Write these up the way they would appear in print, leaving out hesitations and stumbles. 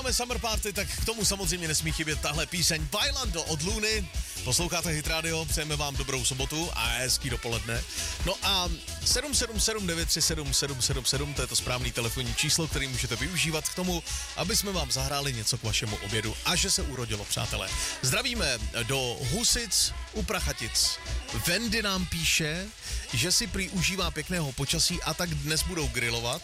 máme Summer Party, tak k tomu samozřejmě nesmí chybět tahle píseň Bailando od Luny. Posloucháte Hit Radio, přejeme vám dobrou sobotu a hezký dopoledne. No a 777-937-777, to je to správný telefonní číslo, který můžete využívat k tomu, aby jsme vám zahráli něco k vašemu obědu. A že se urodilo, přátelé. Zdravíme do Husic u Prachatic. Wendy nám píše, že si prý užívá pěkného počasí a tak dnes budou grilovat.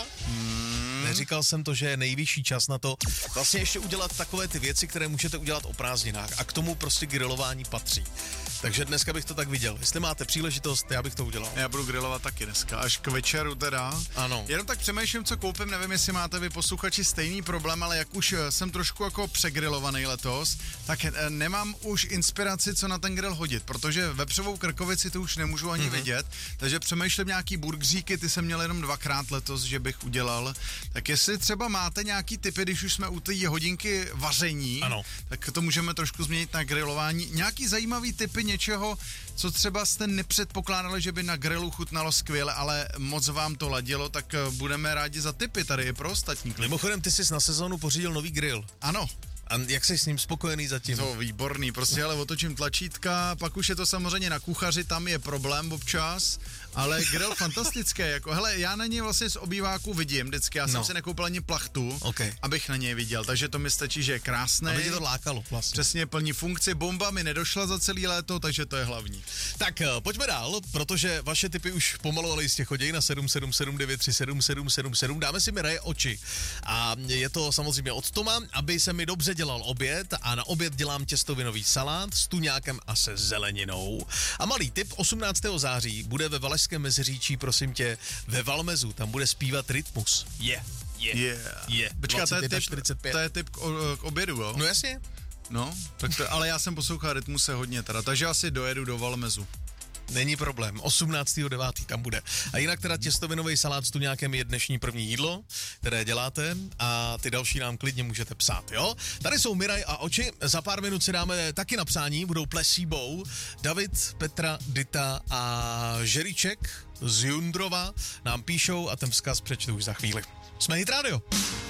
Neříkal jsem to, že je nejvyšší čas na to vlastně ještě udělat takové ty věci, které můžete udělat o prázdninách a k tomu prostě grilování patří. Takže dneska bych to tak viděl. Jestli máte příležitost, já bych to udělal. Já budu grilovat taky dneska, až k večeru teda. Ano. Jenom tak přemýšlím, co koupím, nevím, jestli máte vy posluchači stejný problém, ale jak už jsem trošku jako přegrilovaný letos, tak nemám už inspiraci, co na ten grill hodit, protože vepřovou krkovici to už nemůžu ani vidět, takže přemýšlím nějaký burgeříky, ty jsem měl jenom 2krát letos, že bych udělal. Tak jestli třeba máte nějaký tipy, když už jsme u té hodinky vaření, ano, tak to můžeme trošku změnit na grilování. Nějaký zajímavý tipy něčeho, co třeba jste nepředpokládali, že by na grilu chutnalo skvěle, ale moc vám to ladilo, tak budeme rádi za tipy tady i pro ostatní. Mimochodem, ty jsi na sezónu pořídil nový grill. Ano. A jak jsi s ním spokojený zatím? To výborný, prostě ale otočím tlačítka, pak už je to samozřejmě na kuchaři, tam je problém občas, ale grill fantastický, jako hele, já na něj vlastně z obýváku vidím vždycky, já jsem si nekoupil ani plachtu, abych na něj viděl, takže to mi stačí, že je krásný. Aby tě to lákalo vlastně. Přesně, plní funkci, bomba mi nedošla za celý léto, takže to je hlavní. Tak pojďme dál, protože vaše tipy už pomalu, ale jistě chodí na 777-937-777, dáme si mi raje oči a je to samozřejmě od Toma, aby se mi dobře dělal oběd a na oběd dělám těstovinový salát s tuňákem a se zeleninou. A malý tip, 18. září bude ve Valašském Meziříčí, prosím tě, ve Valmezu, tam bude zpívat Rytmus. Počká, to je tip k obědu, jo? No jasně. No, tak to, ale já jsem poslouchal Rytmuse hodně teda, takže asi dojedu do Valmezu. Není problém, 18.9. tam bude. A jinak teda těstovinový salát s tuňákem je dnešní první jídlo, které děláte a ty další nám klidně můžete psát, jo? Tady jsou Miraj a Oči, za pár minut si dáme taky na psání, budou Plesíbou, David, Petra, Dita a Žeríček z Jundrova nám píšou a ten vzkaz přečtu už za chvíli. Jsme Hit Radio.